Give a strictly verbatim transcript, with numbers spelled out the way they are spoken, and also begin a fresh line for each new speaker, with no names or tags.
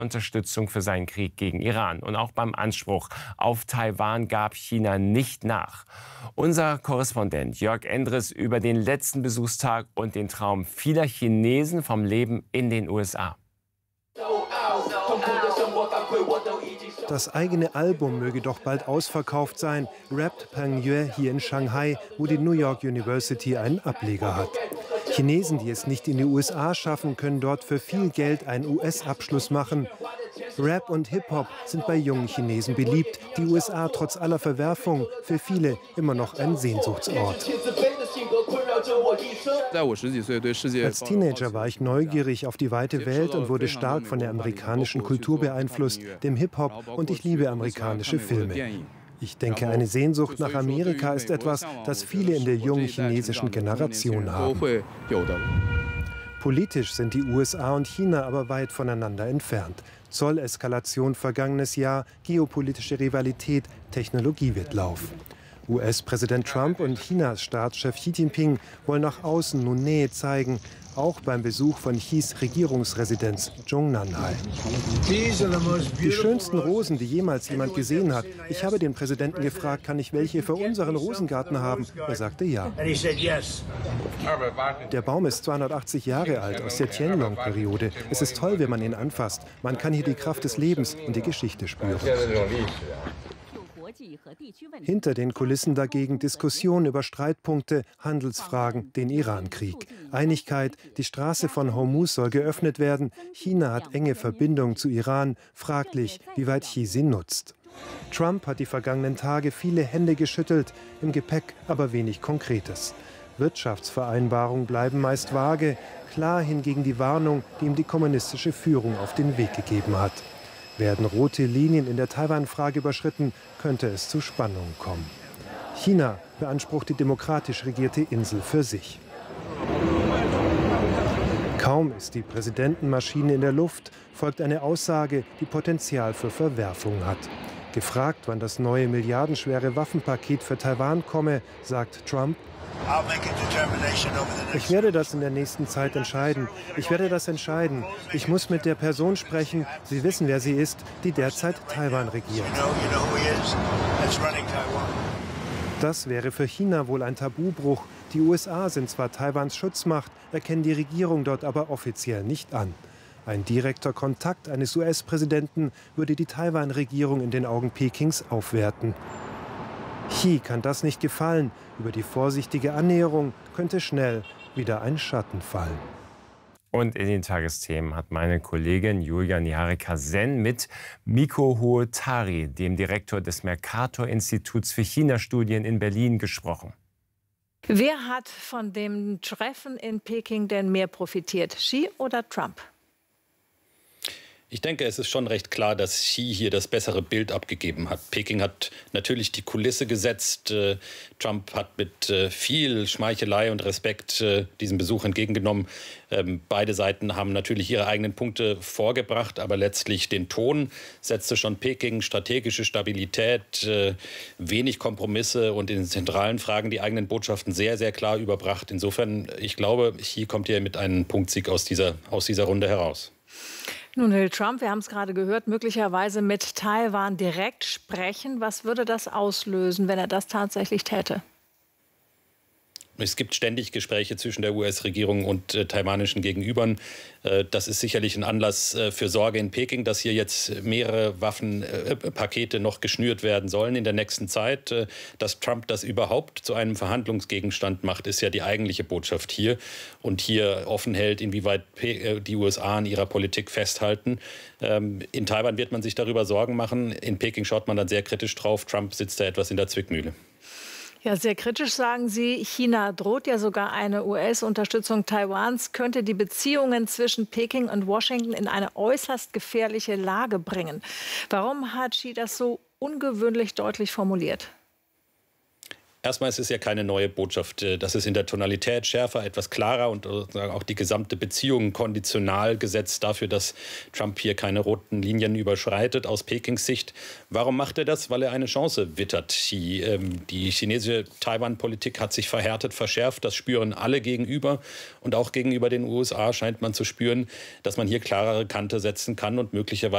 Unterstützung für seinen Krieg gegen Iran. Und auch beim Anspruch auf Taiwan gab China nicht nach. Unser Korrespondent Jörg Endres über den letzten Besuchstag und den Traum vieler Chinesen vom Leben in den U S A.
Das eigene Album möge doch bald ausverkauft sein, rappt Peng Yue hier in Shanghai, wo die New York University einen Ableger hat. Chinesen, die es nicht in die U S A schaffen, können dort für viel Geld einen U S-Abschluss machen. Rap und Hip-Hop sind bei jungen Chinesen beliebt. Die U S A trotz aller Verwerfung für viele immer noch ein Sehnsuchtsort. Als Teenager war ich neugierig auf die weite Welt und wurde stark von der amerikanischen Kultur beeinflusst, dem Hip-Hop, und ich liebe amerikanische Filme. Ich denke, eine Sehnsucht nach Amerika ist etwas, das viele in der jungen chinesischen Generation haben. Politisch sind die U S A und China aber weit voneinander entfernt. Zolleskalation vergangenes Jahr, geopolitische Rivalität, Technologiewettlauf. U S-Präsident Trump und Chinas Staatschef Xi Jinping wollen nach außen nun Nähe zeigen, auch beim Besuch von Xis Regierungsresidenz Zhongnanhai. Die schönsten Rosen, die jemals jemand gesehen hat. Ich habe den Präsidenten gefragt, kann ich welche für unseren Rosengarten haben? Er sagte ja. Der Baum ist zweihundertachtzig Jahre alt, aus der Qianlong-Periode. Es ist toll, wenn man ihn anfasst. Man kann hier die Kraft des Lebens und die Geschichte spüren. Hinter den Kulissen dagegen Diskussionen über Streitpunkte, Handelsfragen, den Irankrieg. Einigkeit, die Straße von Hormuz soll geöffnet werden. China hat enge Verbindungen zu Iran. Fraglich, wie weit Xi sie nutzt. Trump hat die vergangenen Tage viele Hände geschüttelt, im Gepäck aber wenig Konkretes. Wirtschaftsvereinbarungen bleiben meist vage. Klar hingegen die Warnung, die ihm die kommunistische Führung auf den Weg gegeben hat. Werden rote Linien in der Taiwan-Frage überschritten, könnte es zu Spannungen kommen. China beansprucht die demokratisch regierte Insel für sich. Kaum ist die Präsidentenmaschine in der Luft, folgt eine Aussage, die Potenzial für Verwerfungen hat. Gefragt, wann das neue milliardenschwere Waffenpaket für Taiwan komme, sagt Trump: Ich werde das in der nächsten Zeit entscheiden. Ich werde das entscheiden. Ich muss mit der Person sprechen, Sie wissen, wer sie ist, die derzeit Taiwan regiert. Das wäre für China wohl ein Tabubruch. Die U S A sind zwar Taiwans Schutzmacht, erkennen die Regierung dort aber offiziell nicht an. Ein direkter Kontakt eines U S-Präsidenten würde die Taiwan-Regierung in den Augen Pekings aufwerten. Xi kann das nicht gefallen. Über die vorsichtige Annäherung könnte schnell wieder ein Schatten fallen.
Und in den Tagesthemen hat meine Kollegin Julia Niharika-Sen mit Miko Huotari, dem Direktor des Mercator-Instituts für China-Studien in Berlin, gesprochen.
Wer hat von dem Treffen in Peking denn mehr profitiert, Xi oder Trump?
Ich denke, es ist schon recht klar, dass Xi hier das bessere Bild abgegeben hat. Peking hat natürlich die Kulisse gesetzt. Trump hat mit viel Schmeichelei und Respekt diesen Besuch entgegengenommen. Beide Seiten haben natürlich ihre eigenen Punkte vorgebracht, aber letztlich den Ton setzte schon Peking. Strategische Stabilität, wenig Kompromisse und in den zentralen Fragen die eigenen Botschaften sehr, sehr klar überbracht. Insofern, ich glaube, Xi kommt hier mit einem Punktsieg aus dieser, aus dieser Runde heraus.
Nun will Trump, wir haben es gerade gehört, möglicherweise mit Taiwan direkt sprechen. Was würde das auslösen, wenn er das tatsächlich täte?
Es gibt ständig Gespräche zwischen der U S-Regierung und äh, taiwanischen Gegenübern. Äh, das ist sicherlich ein Anlass äh, für Sorge in Peking, dass hier jetzt mehrere Waffenpakete noch geschnürt werden sollen in der nächsten Zeit. Äh, dass Trump das überhaupt zu einem Verhandlungsgegenstand macht, ist ja die eigentliche Botschaft hier. Und hier offen hält, inwieweit Pe die U S A an ihrer Politik festhalten. Ähm, in Taiwan wird man sich darüber Sorgen machen. In Peking schaut man dann sehr kritisch drauf. Trump sitzt da etwas in der Zwickmühle.
Ja, sehr kritisch sagen Sie. China droht ja sogar eine U S-Unterstützung Taiwans, könnte die Beziehungen zwischen Peking und Washington in eine äußerst gefährliche Lage bringen. Warum hat Xi das so ungewöhnlich deutlich formuliert?
Erstmal ist es ja keine neue Botschaft. Das ist in der Tonalität schärfer, etwas klarer und auch die gesamte Beziehung konditional gesetzt dafür, dass Trump hier keine roten Linien überschreitet aus Pekings Sicht. Warum macht er das? Weil er eine Chance wittert. Die, ähm, die chinesische Taiwan-Politik hat sich verhärtet, verschärft. Das spüren alle gegenüber. Und auch gegenüber den U S A scheint man zu spüren, dass man hier klarere Kante setzen kann und möglicherweise